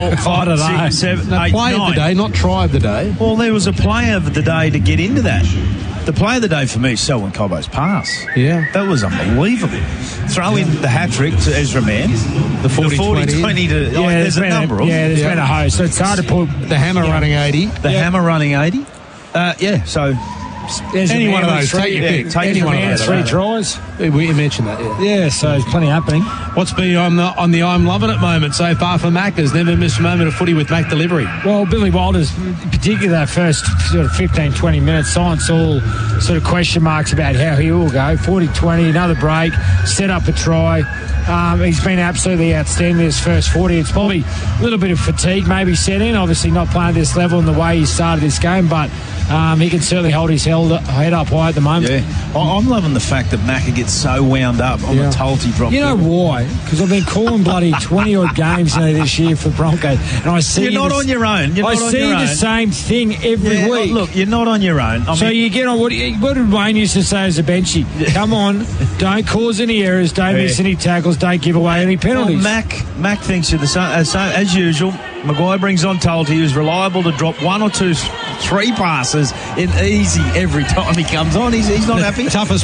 5, 6, 7, 8, play 9. of the day, not try of the day. Well, there was a player of the day to get into that. The play of the day for me is Selwyn Cobbo's pass. Yeah. That was unbelievable. Throw in the hat-trick to Ezra Mann. The 40-20 to... there's a number of them. Yeah, there's been a host. So it's hard to put... The hammer running 80. The hammer running 80. So... Any one of those. Take your pick. Take any one of those. 3 tries. We mentioned that, Yeah, so there's plenty happening. What's been on the I'm loving it moment so far for Mac? Has never missed a moment of footy with Mac delivery. Well, Billy Walters, particularly that first sort of 15, 20 minutes, science all sort of question marks about how he will go. 40-20, another break, set up a try. He's been absolutely outstanding this first 40. It's probably a little bit of fatigue maybe set in, obviously not playing this level in the way he started this game, but he can certainly hold his head up high at the moment. Yeah. I'm loving the fact that Macca gets so wound up on the Tulty drop. You know why? Because I've been calling bloody 20-odd games this year for Broncos, and I see... You're not on your own. I see the same thing every week. Look, you're not on your own. So you get on... What did Wayne used to say as a benchy? Come on, don't cause any errors, don't miss any tackles, don't give away any penalties. Well, Mac thinks you're the same as usual. Maguire brings on Tulty, who's reliable to drop 1 or 2, 3 passes in easy every time he comes on. He's not happy. Toughest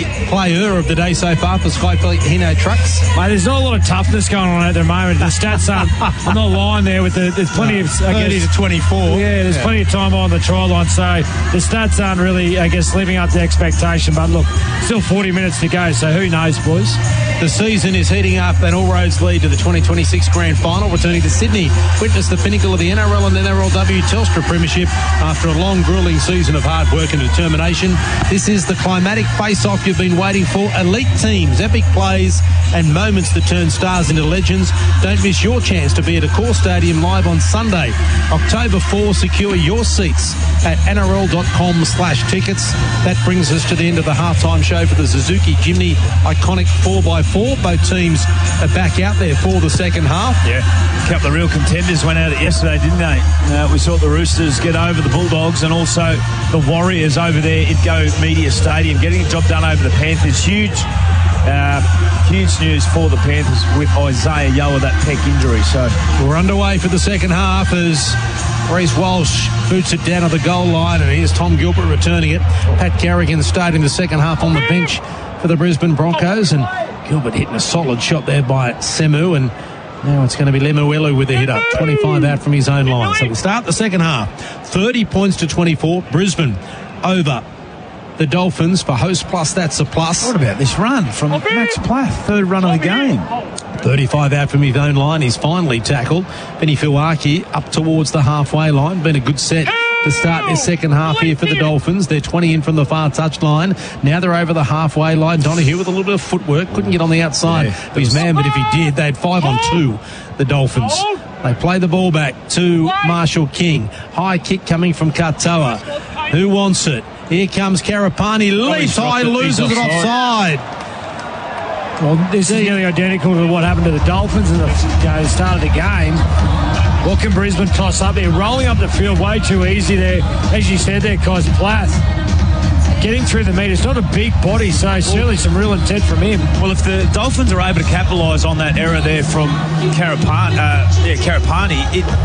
player of the day so far for Sky Hino Trucks. Mate, there's not a lot of toughness going on at the moment. The stats aren't... I'm not lying there with there's plenty of... 30 to 24. Yeah, there's plenty of time on the try line, so the stats aren't really, I guess, living up to expectation. But look, still 40 minutes to go, so who knows, boys? The season is heating up and all roads lead to the 2026 Grand Final, returning to Sydney. Witness the pinnacle of the NRL and NRLW Telstra Premiership after a long, gruelling season of hard work and determination. This is the climatic face-off you've been waiting for. Elite teams, epic plays and moments that turn stars into legends. Don't miss your chance to be at Accor Stadium live on Sunday, October 4. Secure your seats at nrl.com/tickets. That brings us to the end of the halftime show for the Suzuki Jimny iconic 4x4. Both teams are back out there for the second half. Yeah, a couple of real contenders went at it yesterday, didn't they? We saw the Roosters get over the Bulldogs and also the Warriors over there at Go Media Stadium, getting the job done over the Panthers. Huge news for the Panthers with Isaiah Yoa, that pec injury. So we're underway for the second half as Reece Walsh boots it down at the goal line, and here's Tom Gilbert returning it. Pat Carrigan starting the second half on the bench for the Brisbane Broncos, and Gilbert hitting a solid shot there by Semu, and now it's going to be Lemuelu with the hit-up, 25 out from his own line. So we start the second half, 30 points to 24, Brisbane over the Dolphins for host plus, that's a plus. What about this run from Max Plath, third run of the game? 35 out from his own line, he's finally tackled. Benny Fuaki up towards the halfway line, been a good set to start their second half here for the Dolphins. They're 20 in from the far touchline. Now they're over the halfway line. Donahue with a little bit of footwork. Couldn't get on the outside of his man, but if he did, they had 5 on 2, the Dolphins. They play the ball back to Marshall King. High kick coming from Katoa. Who wants it? Here comes Karapani. Leaps high, loses it offside. Well, this is nearly identical to what happened to the Dolphins in the start of the game. What can Brisbane toss up there? Rolling up the field way too easy there. As you said there, Kos Plath. Getting through the metre. It's not a big body, so certainly some real intent from him. Well, if the Dolphins are able to capitalise on that error there from Karapani,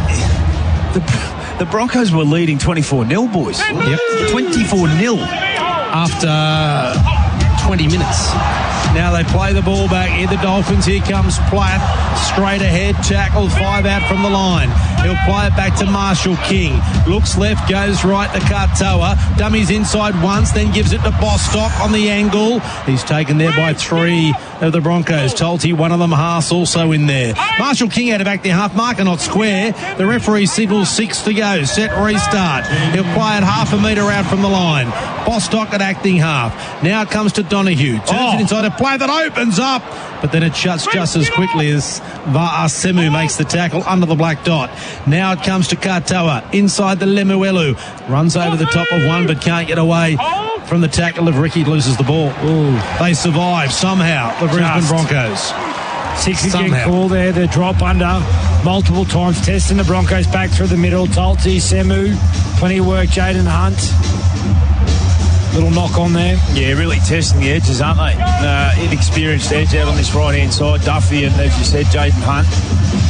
the Broncos were leading 24-0, boys. Yep. 24-0. After 20 minutes. Now they play the ball back. Here the Dolphins. Here comes Platt. Straight ahead. Tackled 5 out from the line. He'll play it back to Marshall King. Looks left, goes right to Katoa. Dummies inside once, then gives it to Bostock on the angle. He's taken there by 3 of the Broncos. Tulty, one of them, Haas also in there. Marshall King out of back there, half marker not square. The referee signals 6 to go. Set restart. He'll play it half a metre out from the line. Bostock at acting half. Now it comes to Donahue. Turns it inside a play that opens up, but then it shuts just as quickly as Va'asemu makes the tackle under the black dot. Now it comes to Katoa inside the Lemuelu. Runs over the top of one but can't get away from the tackle of Ricky. Loses the ball. Ooh. They survive somehow, the Brisbane Broncos. 6 again call there. The drop under multiple times, testing the Broncos back through the middle. Tulty, Semu, plenty of work. Jaden Hunt. Little knock on there. Yeah, really testing the edges, aren't they? Inexperienced edge out on this right-hand side. Duffy and, as you said, Jaden Hunt.